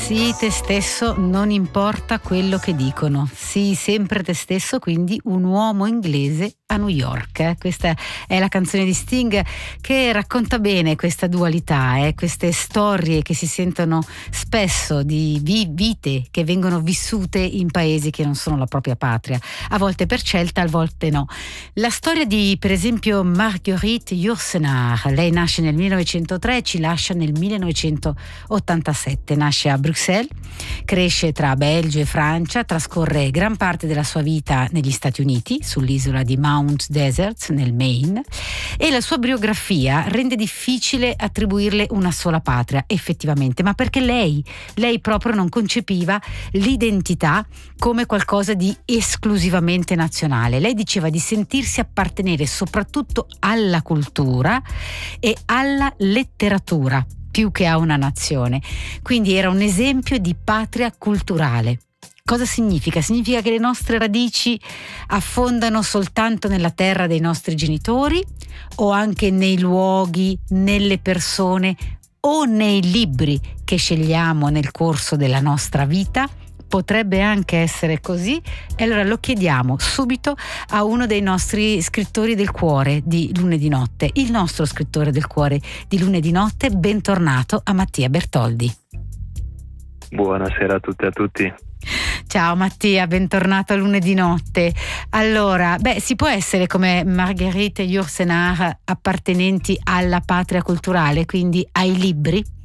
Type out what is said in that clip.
Sii te stesso, non importa quello che dicono. Sii sempre te stesso, quindi un uomo inglese a New York. Questa è la canzone di Sting che racconta bene questa dualità, queste storie che si sentono spesso di vite che vengono vissute in paesi che non sono la propria patria, a volte per scelta, a volte no. La storia di, per esempio, Marguerite Yourcenar. Lei nasce nel 1903 e ci lascia nel 1987. Nasce a Bruxelles, cresce tra Belgio e Francia, trascorre gran parte della sua vita negli Stati Uniti, sull'isola di Mount Desert, nel Maine, e la sua biografia rende difficile attribuirle una sola patria, effettivamente, ma perché lei proprio non concepiva l'identità come qualcosa di esclusivamente nazionale. Lei diceva di sentirsi appartenere soprattutto alla cultura e alla letteratura, più che a una nazione. Quindi era un esempio di patria culturale. Cosa significa? Significa che le nostre radici affondano soltanto nella terra dei nostri genitori o anche nei luoghi, nelle persone o nei libri che scegliamo nel corso della nostra vita? Potrebbe anche essere così, e allora lo chiediamo subito a uno dei nostri scrittori del cuore di Lunedì Notte, il nostro scrittore del cuore di Lunedì Notte. Bentornato a Mattia Bertoldi. Buonasera a tutte e a tutti. Ciao Mattia, bentornato a Lunedì Notte. Allora, si può essere come Marguerite Yourcenar appartenenti alla patria culturale, quindi ai libri?